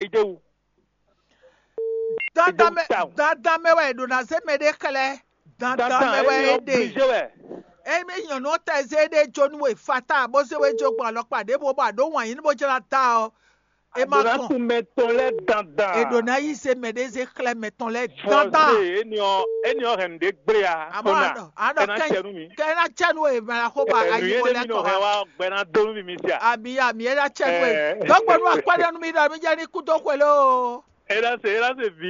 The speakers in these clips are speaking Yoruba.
ijewu dandan mewe do na se me de kele dandan mewe ede emi yan no te se de jonu we fata bo se we jogbo lo pade bo ba do wan yin bo jira ta o e ma kon tu meton le dandan e do na yi se me de se kele meton le dandan enio hende gbrea ama ano kena chenu we ma ko ba ayi wo le ko wa gbena do mi sia abi era chenu we dogbo nu akwade nu mi da mi je ni kuto kwelo era se vi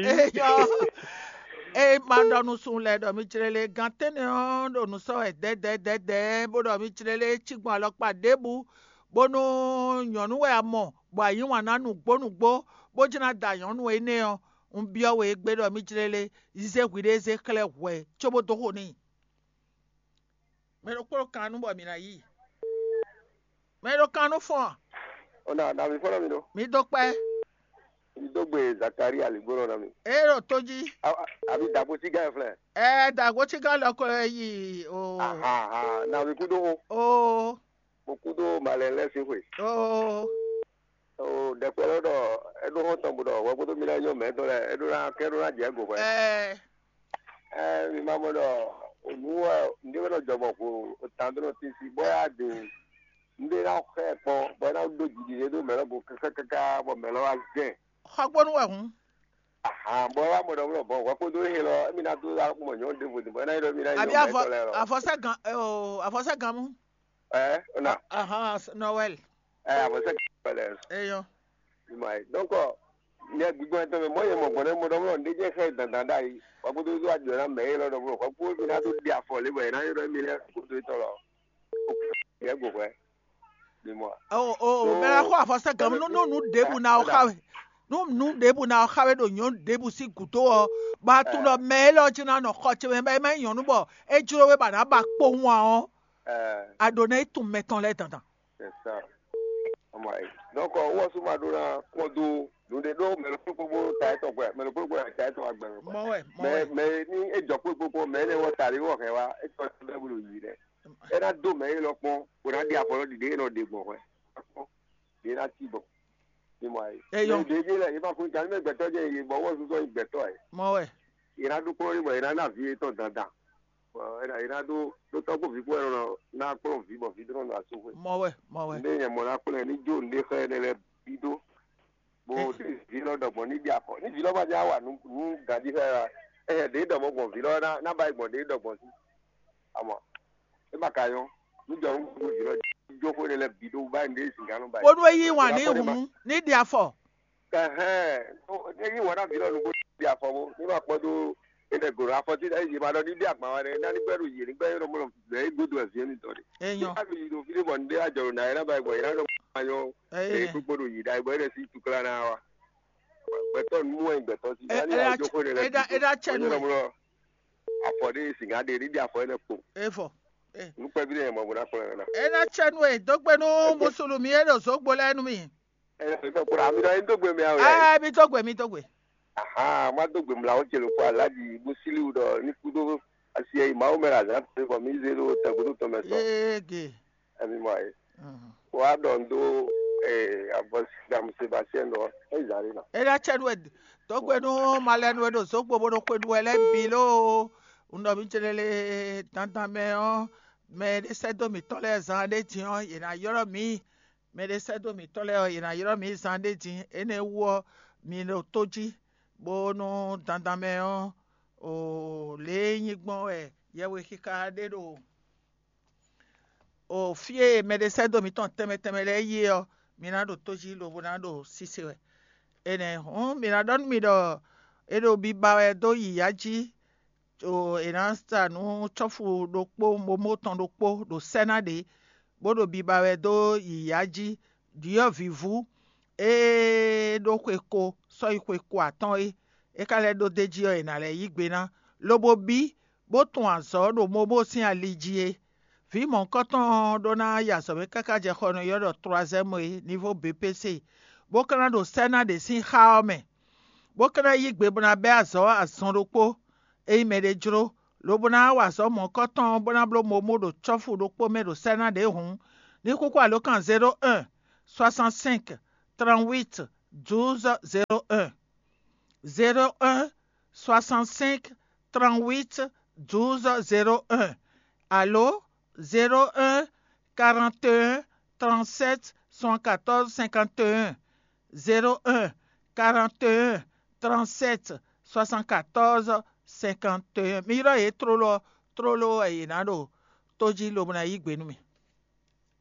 madonu sun le do mi chirele gantene on do nu so e de bo do mi chirele chigbon alopa debu bonu yonu we amo bo ayin wa nanu gbonugbo bo jina da yonu e ne o nbi o we gbe do mi chirele ise gwide se kle we chobo to ho ni me ro koro kanu bo mi na yi me ro kanu fun ona na mi folo mi do mi dope idogbe Zakari aligboro na mi ero toji abi dago ti ga fle dago ti ga lo ko yi o na mi kudo o mo kudo malele se we o de pelo do edo ho ton budo wo kudo mi na yo me do le edo ra ke do ra je go we mi ma mo do onuwa ndi we no jobo ko tandro ti si boya de ndi ra ke po bo na do jidi do me lo bo kaka bo me lo aje hagbonu wa hun bo wa mo do bo wa ko do he lo mi na do la mo nyo de bo bo na do mi na yo abi afose gan mu ona Noel afose pele yo mai donc ne gbigbo to me mo ye mo gbon mo do mo ndeje he dandan dai wa ko do ajo na me lo do ko ko mi na do di afo le bo na yo mi le ko do to lo ye go we ni mo me la ko afose gan mu no debu na o kawe nu debu na kawe do nyon debu si guto o ba tu lo me lo jina no ko che me yon bo e juro we ba na ba po won o adonai tu meton le dandan c'est ça amai donc wo su ma do na ko do de do me lo popo ta to gbe me lo popo ta to agbe me ni e jo popo me le wo tari wo ke wa e to le bulu yi de e na do me lo pon o na di aforo di de no de gbon we de na ti bo ni mo ai de le e ba fun kan me gbeto je yi bo wo su so igbeto ai mo we ira du ko ri mo ira na fi to dandan ira do to bo fi ko ero na ko fi bo fi do na so we mo we ne ye mo na ko ni jo nde khe ne le bido bo ti lo do mo ni bi afo ni bi lo ba ja wa nu gadi he de do mo go fi lo na ba igbon de do gbon si amo e ba kayo ni jo n go fi lo jo ko le bido ba nde singano ba wonu yi wa ni hu ni di afo no ni wa na fi lo nu go di afo mo ni ba podo ene go afo ti e ba lo ni di agba wa re na ni peru yi ni pe ro mo le godo e fi ni to de eyan abi do fi bo nde ajo na ira ba igbo ira do ayo e gbogbo yi da igbo re si tukla na wa beto mu en beto si na ni ajo ko re eda chenu afode singa de ri di afo ene po efo nu pe bi le mo na ko na eda chenu dogbenu musulumi ero so gbo lenu mi to ko ami do en dogbe mi awo mi dogbe ma dogbe mla o jelo ko alaji musiliu do ni kudo asi ma o mera za te ko mi zero te kudo to me so ami mai wa don do abos dam Sebastian do zari na eda chenu dogbenu malenu do so gbo bo ko du ele bi lo undo mi chelele tantan me o me de sedo mi tole zan de ti o ina yoro mi me de sedo mi tole o ina yoro mi zan de ti ene wo mi no toji bonu tantan me o leyin gbon yewe kika de do o fie me de sedo mi ton teme le yi o mi na do toji lo bona do sisi we ene mi na don mi do edo bi ba do yiyaji o enasta nu chofu do po mo ton do po do senade bodo bi ba do yiyaji dio vivu do kweko so ikweko atan e kale do deji o ina le yigbe na lobo bi bo tun azo do mo bo sin aliji vi mon koton do na ya so be kaka je khono yo do 3e niveau BPC bo kana do senade sin haome bo kana yigbe bona be azo asan do po e mere juro lobona wa so mon koton bona blo mo do chofu do po me do senade hun ni kuku alokan 01 65 38 12 01. 01 65 38 12 01. Allô? 01 41 37 114 51. 01 41 37 74 51. Mira e trolo e nado toji lo na igbe nu mi.